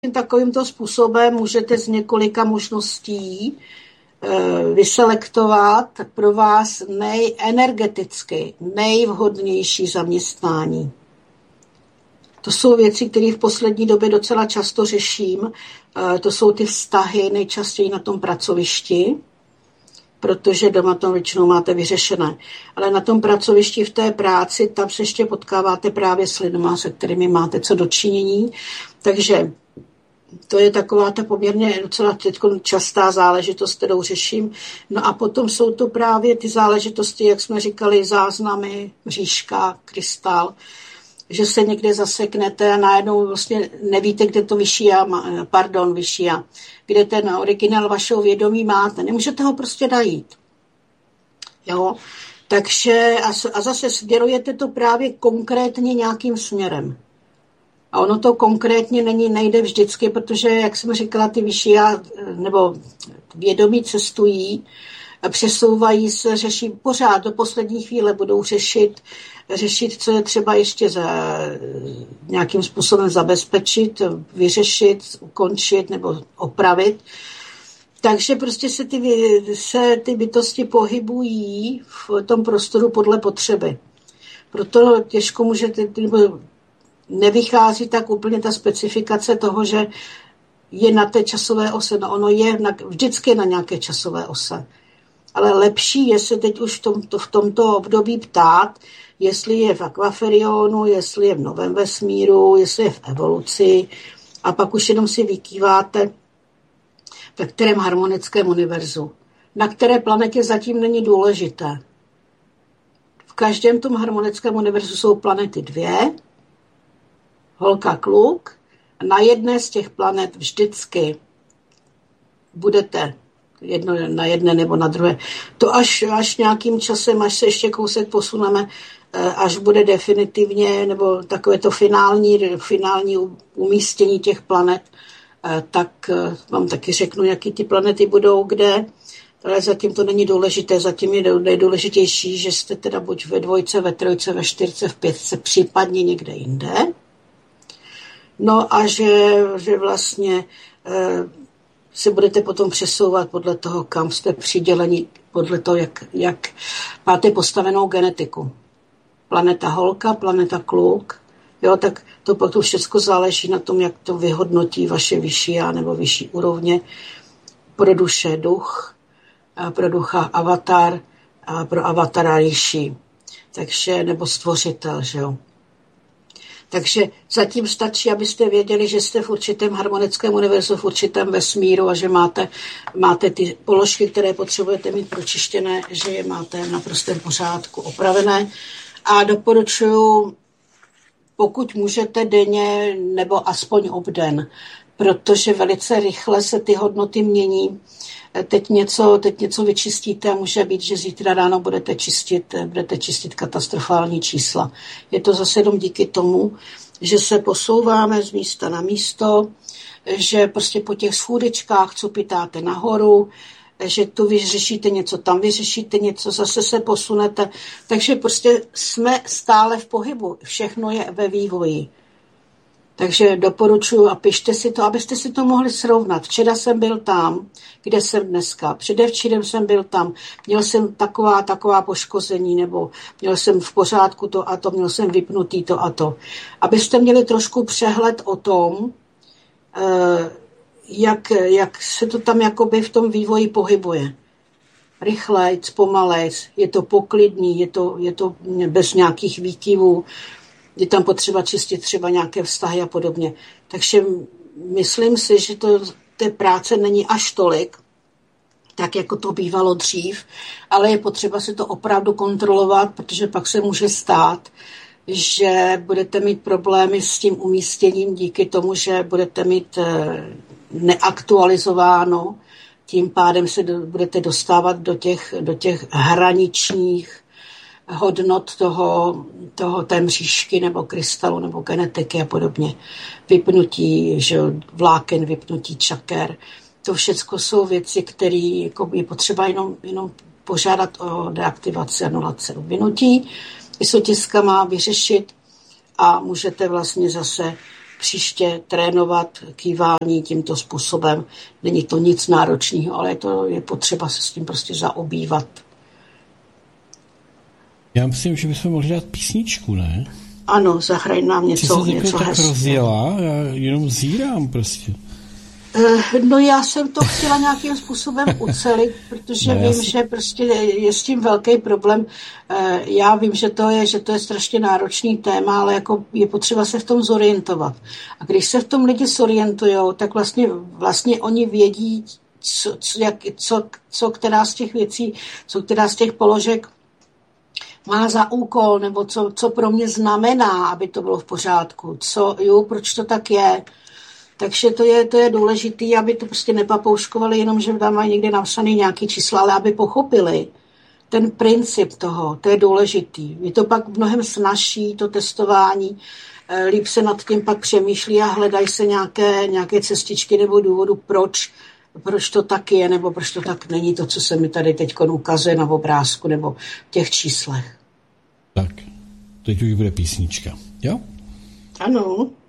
takovýmto způsobem můžete z několika možností vyselektovat pro vás energeticky nejvhodnější zaměstnání. To jsou věci, které v poslední době docela často řeším. To jsou ty vztahy nejčastěji na tom pracovišti, protože doma to většinou máte vyřešené. Ale na tom pracovišti v té práci, tam se ještě potkáváte právě s lidma, se kterými máte co dočinění. Takže to je taková ta poměrně docela častá záležitost, kterou řeším. No a potom jsou to právě ty záležitosti, jak jsme říkali, záznamy, mřížka, krystal, že se někde zaseknete a najednou vlastně nevíte, kde to vyšší já, kde ten originál vašeho vědomí máte. Nemůžete ho prostě najít. Jo? Takže a zase směrujete to právě konkrétně nějakým směrem. A ono to konkrétně nejde vždycky, protože, jak jsem říkala, ty vyšší já, nebo vědomí cestují, přesouvají se, řeší pořád, do poslední chvíle budou řešit, co je třeba ještě nějakým způsobem zabezpečit, vyřešit, ukončit nebo opravit. Takže prostě se ty bytosti pohybují v tom prostoru podle potřeby. Proto těžko můžete, nevychází tak úplně ta specifikace toho, že je na té časové ose. No ono je vždycky na nějaké časové ose. Ale lepší je se teď už v tomto období ptát, jestli je v akvaferionu, jestli je v novém vesmíru, jestli je v evoluci. A pak už jenom si vykýváte, ve kterém harmonickém univerzu. Na které planetě zatím není důležité. V každém tom harmonickém univerzu jsou planety 2, holka, kluk. Na jedné z těch planet vždycky budete na jedné nebo na druhé. To až nějakým časem, až se ještě kousek posuneme, až bude definitivně, nebo takové to finální umístění těch planet, tak vám taky řeknu, jaký ty planety budou, kde, ale zatím to není důležité, zatím je nejdůležitější, že jste teda buď ve 2, ve 3, ve 4, v 5, případně někde jinde. No a že vlastně se budete potom přesouvat podle toho, kam jste přiděleni, podle toho, jak máte postavenou genetiku. Planeta holka, planeta kluk, jo, tak to potom všechno záleží na tom, jak to vyhodnotí vaše vyšší já nebo vyšší úrovně. Pro duše duch, a pro ducha avatar, a pro avatara ríši. Takže, nebo stvořitel, že jo. Takže zatím stačí, abyste věděli, že jste v určitém harmonickém univerzu, v určitém vesmíru a že máte ty položky, které potřebujete mít pročištěné, že je máte v naprostém pořádku opravené. A doporučuji, pokud můžete denně nebo aspoň obden, protože velice rychle se ty hodnoty mění. Teď něco vyčistíte a může být, že zítra ráno budete čistit katastrofální čísla. Je to zase jenom díky tomu, že se posouváme z místa na místo, že prostě po těch schůdečkách cupitáte nahoru, že tu vyřešíte něco, tam vyřešíte něco, zase se posunete. Takže prostě jsme stále v pohybu. Všechno je ve vývoji. Takže doporučuji a pište si to, abyste si to mohli srovnat. Včera jsem byl tam, kde jsem dneska. Předevčírem jsem byl tam. Měl jsem taková poškození, nebo měl jsem v pořádku to a to, měl jsem vypnutý to a to. Abyste měli trošku přehled o tom, jak se to tam jakoby v tom vývoji pohybuje. Rychlejc, pomalejc, je to poklidný, je to bez nějakých výkyvů, je tam potřeba čistit třeba nějaké vztahy a podobně. Takže myslím si, že té práce není až tolik, tak jako to bývalo dřív, ale je potřeba si to opravdu kontrolovat, protože pak se může stát, že budete mít problémy s tím umístěním díky tomu, že budete mít neaktualizováno, tím pádem se budete dostávat do těch hraničních hodnot té mřížky nebo krystalu nebo genetiky a podobně. Vypnutí vláken, vypnutí čaker. To všechno jsou věci, které jako je potřeba jenom požádat o deaktivaci, anulace, vynutí. I s otiskama vyřešit a můžete vlastně zase příště trénovat kývání tímto způsobem. Není to nic náročného, ale je potřeba se s tím prostě zaobývat. Já myslím, že bychom mohli dát písničku, ne? Ano, zahraj nám něco hezkého. Tak rozjela, já jenom zírám prostě. No já jsem to chtěla nějakým způsobem ucelit, protože vím, že prostě je s tím velký problém. Já vím, že to je strašně náročný téma, ale jako je potřeba se v tom zorientovat. A když se v tom lidi zorientujou, tak vlastně oni vědí, co která z těch věcí, co která z těch položek má za úkol, nebo co pro mě znamená, aby to bylo v pořádku. Proč to tak je. Takže to je důležité, aby to prostě nepapouškovali jenom, že tam mají někde napsaný nějaký čísla, ale aby pochopili ten princip toho, to je důležitý. Je to pak mnohem snazší, to testování, líp se nad tím pak přemýšlí a hledají se nějaké cestičky nebo důvodu, proč to tak je, nebo proč to tak není to, co se mi tady teď ukazuje na obrázku nebo v těch číslech. Tak, teď už bude písnička, jo? Ano.